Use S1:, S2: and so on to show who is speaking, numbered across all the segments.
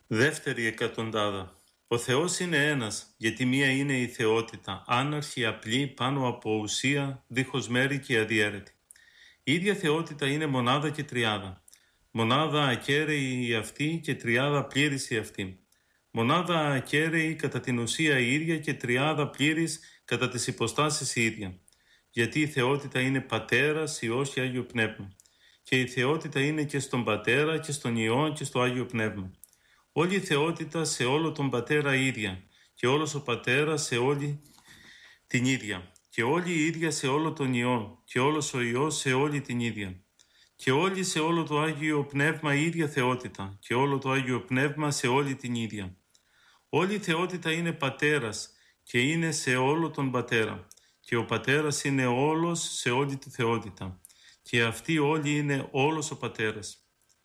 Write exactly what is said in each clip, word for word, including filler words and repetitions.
S1: Δεύτερη εκατοντάδα. Ο Θεός είναι ένας, γιατί μία είναι η θεότητα, άναρχη, απλή, πάνω από ουσία, δίχως μέρη και αδιέρετη. Η ίδια θεότητα είναι μονάδα και τριάδα. Μονάδα ακέραιη η αυτή και τριάδα πλήρης η αυτή. Μονάδα ακέραιη κατά την ουσία η ίδια και τριάδα πλήρης κατά τις υποστάσεις η ίδια. Γιατί η θεότητα είναι Πατέρας, Υιός και Άγιο Πνεύμα. Και η θεότητα είναι και στον Πατέρα και στον Υιό και στο Άγιο Πνεύμα. Όλη η θεότητα σε όλο τον Πατέρα ίδια και όλος ο Πατέρας σε όλη την ίδια και όλη η ίδια σε όλο τον Υιό και όλος ο Υιός σε όλη την ίδια και όλοι σε όλο το Άγιο Πνεύμα η ίδια θεότητα και όλο το Άγιο Πνεύμα σε όλη την ίδια. Όλη η θεότητα είναι Πατέρας και είναι σε όλο τον Πατέρα και ο Πατέρας είναι όλος σε όλη τη θεότητα και αυτοί όλοι είναι όλος ο Πατέρας.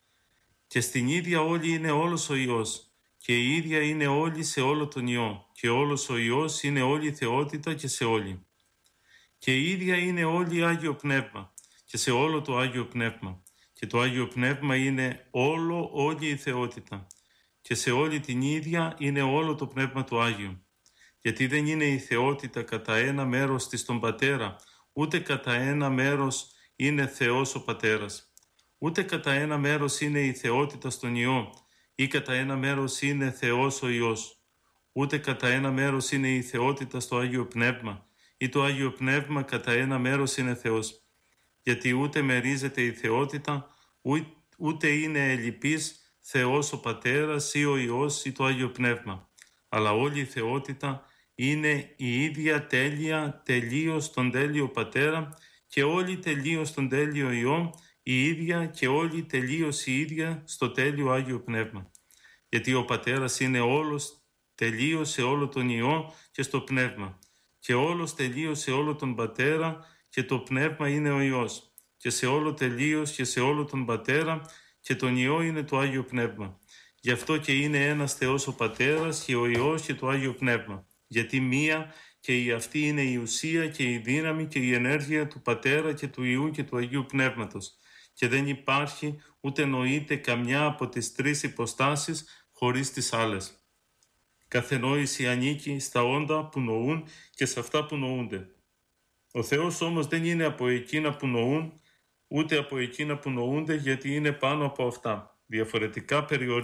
S1: Και στην ίδια όλη είναι όλος ο Υιός και η ίδια είναι όλη σε όλο τον Υιό και όλος ο Υιός είναι όλη η θεότητα και σε όλη. Και η ίδια είναι όλη Άγιο Πνεύμα και σε όλο το Άγιο Πνεύμα και το Άγιο Πνεύμα είναι όλο όλη η θεότητα και σε όλη την ίδια είναι όλο το Πνεύμα του Άγιου. Γιατί δεν είναι η θεότητα κατά ένα μέρος της τον Πατέρα, ούτε κατά ένα μέρος είναι Θεός ο Πατέρας. Ούτε κατά ένα μέρος είναι η θεότητα στον Υιό ή κατά ένα μέρος είναι Θεός ο Υιός. Ούτε κατά ένα μέρος είναι η θεότητα στο Άγιο Πνεύμα ή το Άγιο Πνεύμα κατά ένα μέρος είναι Θεός. Γιατί ούτε μερίζεται η θεότητα, ούτε είναι ελλειπής Θεός ο Πατέρας ή ο Υιός ή το Άγιο Πνεύμα. Αλλά όλη η θεότητα είναι η ίδια τέλεια τελείως στον τέλειο Πατέρα και όλη τελείως στον τέλειο Υιό, η ίδια και όλη τελείως η ίδια στο τέλειο Άγιο Πνεύμα. Γιατί ο Πατέρας είναι όλος τελείως σε όλο τον Υιό και στο Πνεύμα και όλος τελείως σε όλο τον Πατέρα και το Πνεύμα είναι ο Υιός και σε όλο τελείως και σε όλο τον Πατέρα και τον Υιό είναι το Άγιο Πνεύμα. Γι' αυτό και είναι ένας Θεός ο Πατέρας και ο Υιός και το Άγιο Πνεύμα. Γιατί μία και η αυτή είναι η ουσία και η δύναμη και η ενέργεια του Πατέρα και του Υιού και του Αγίου Πνεύματος. Και δεν υπάρχει ούτε νοείται καμιά από τις τρεις υποστάσεις χωρίς τις άλλες. Κάθε νόηση ανήκει στα όντα που νοούν και σε αυτά που νοούνται. Ο Θεός όμως δεν είναι από εκείνα που νοούν, ούτε από εκείνα που νοούνται, γιατί είναι πάνω από αυτά. Διαφορετικά περιορίζονται.